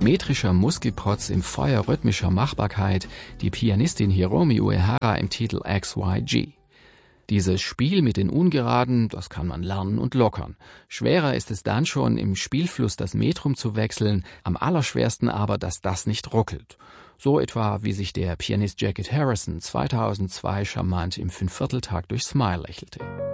Metrischer Muskelprotz im Feuer rhythmischer Machbarkeit, die Pianistin Hiromi Uehara im Titel XYG. Dieses Spiel mit den Ungeraden, das kann man lernen und lockern. Schwerer ist es dann schon, im Spielfluss das Metrum zu wechseln, am allerschwersten aber, dass das nicht ruckelt. So etwa, wie sich der Pianist Jacket Harrison 2002 charmant im Fünfvierteltakt durch Smile lächelte.